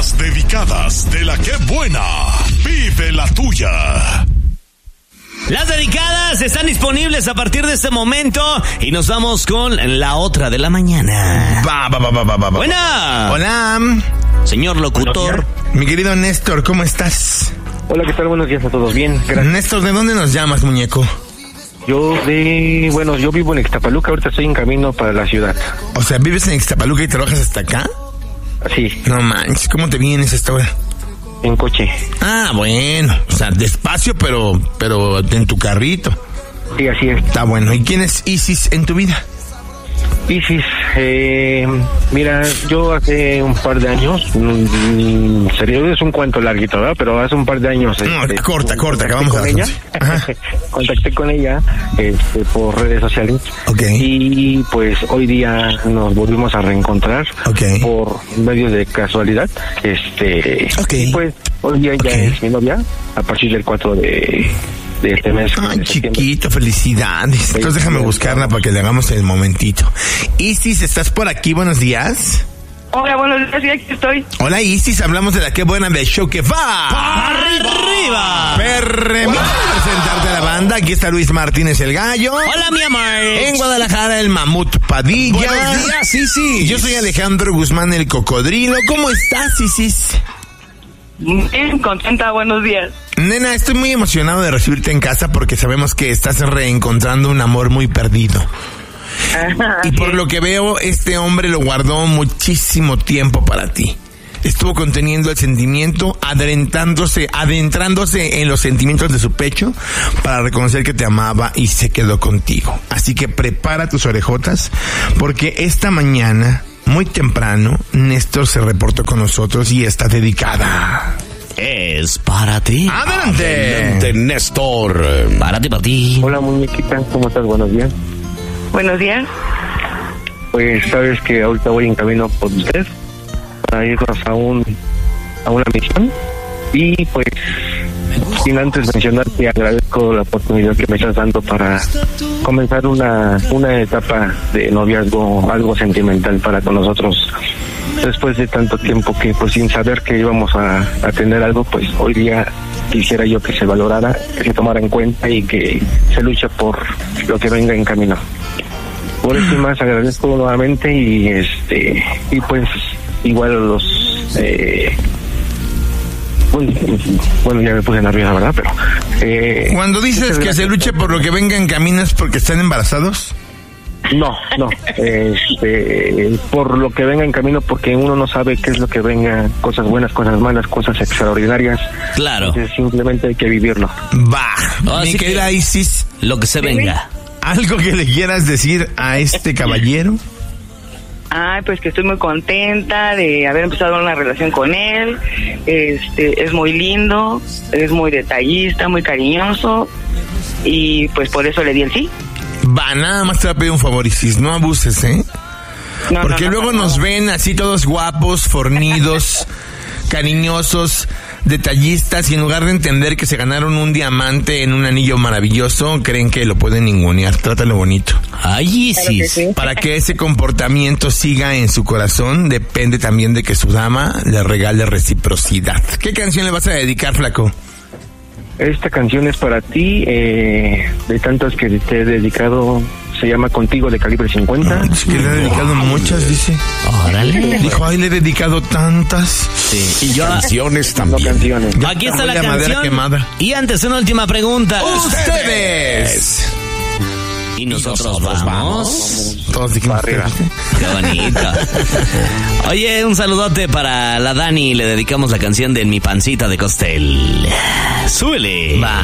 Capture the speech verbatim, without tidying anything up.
Las dedicadas de la que buena. Vive la tuya. Las dedicadas están disponibles a partir de este momento y nos vamos con la otra de la mañana. Va, va, va, va, va, va. Buena. Hola. Señor locutor. Mi querido Néstor, ¿cómo estás? Hola, ¿qué tal? Buenos días a todos. Bien, gracias. Néstor, ¿de dónde nos llamas, muñeco? Yo de... Bueno, yo vivo en Ixtapaluca, ahorita estoy en camino para la ciudad. O sea, ¿vives en Ixtapaluca y trabajas hasta acá? Sí. No manches, ¿cómo te vienes a esta hora? En coche. Ah, bueno, o sea, despacio, pero pero en tu carrito. Sí, así es. Está bueno. ¿Y quién es Isis en tu vida? Isis, eh, mira, yo hace un par de años, mmm, serio, es un cuento larguito, ¿verdad? Pero hace un par de años... No, este, corta, corta, acabamos con a ella. Contacté con ella este, por redes sociales. Ok. Y pues hoy día nos volvimos a reencontrar. Ok. Por medios de casualidad. Este, Ok. Y pues hoy día ya Ok. es mi novia, a partir del cuatro de... de este mes. Ay, de septiembre. chiquito, felicidades. Entonces déjame buscarla para que le hagamos el momentito. Isis, ¿estás por aquí? Buenos días. Hola, buenos días, sí, aquí estoy. Hola, Isis, hablamos de la que buena del show que va. ¡Arriba! Perre, vamos a presentarte a la banda. Aquí está Luis Martínez el Gallo. Hola, mi amor. En Guadalajara, el Mamut Padilla. Buenos días, Isis. Yo soy Alejandro Guzmán, el Cocodrilo. ¿Cómo estás, Isis? Bien, contenta, buenos días. Nena, estoy muy emocionado de recibirte en casa porque sabemos que estás reencontrando un amor muy perdido. Y por lo que veo, este hombre lo guardó muchísimo tiempo para ti. Estuvo conteniendo el sentimiento, adentrándose, adentrándose en los sentimientos de su pecho para reconocer que te amaba y se quedó contigo. Así que prepara tus orejotas porque esta mañana, muy temprano, Néstor se reportó con nosotros y está dedicada. Es para ti. ¡Adelante! Adelante, Néstor. Para ti, para ti. Hola, muñequita, ¿cómo estás? Buenos días. Buenos días. Pues sabes que ahorita voy en camino por usted para irnos a un a una misión y pues sin antes mencionar que agradezco la oportunidad que me estás dando para comenzar una una etapa de noviazgo algo sentimental para con nosotros después de tanto tiempo que pues sin saber que íbamos a, a tener algo, pues hoy día quisiera yo que se valorara, que se tomara en cuenta y que se luche por lo que venga en camino. Por eso más agradezco nuevamente y este y pues igual los eh, bueno, bueno ya me puse nerviosa, ¿verdad? Pero eh, Cuando dices que se luche por lo que venga en camino, ¿es porque están embarazados? no, no, este, por lo que venga en camino, porque uno no sabe qué es lo que venga, cosas buenas, cosas malas, cosas extraordinarias. Claro. Entonces, simplemente hay que vivirlo. Va, Así mi querida que- Isis, Lo que se venga. ¿algo que le quieras decir a este caballero? Ay, pues que estoy muy contenta de haber empezado una relación con él. Este, es muy lindo, es muy detallista, muy cariñoso y pues por eso le di el sí. Va, nada más te voy a pedir un favor, Isis, no abuses, ¿eh? No, Porque no, no, luego no, nos no. ven así todos guapos, fornidos, cariñosos, detallistas, y en lugar de entender que se ganaron un diamante en un anillo maravilloso, creen que lo pueden ningunear. Trátalo bonito. Ay, Claro que Isis. sí. Para que ese comportamiento siga en su corazón, depende también de que su dama le regale reciprocidad. ¿Qué canción le vas a dedicar, flaco? Esta canción es para ti, eh, de tantas que te he dedicado, se llama Contigo de Calibre cincuenta. Es que le he dedicado muchas, dice. Órale. Dijo, ay, le he dedicado tantas. Sí. Y yo... Canciones No también. canciones. Aquí está la Huele a madera canción. quemada. Y antes, una última pregunta. ¡Ustedes! Y nosotros vamos. Todos dijimos Barrera. Qué bonito. Oye, un saludote para la Dani. Le dedicamos la canción de En mi pancita de costel. Súbele. Va.